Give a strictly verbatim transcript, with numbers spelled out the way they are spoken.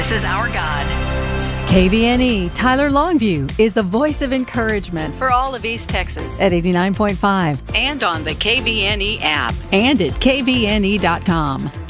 Jesus is our God. K V N E Tyler Longview is the voice of encouragement for all of East Texas at eighty-nine point five And on the K V N E app. and at K V N E dot com.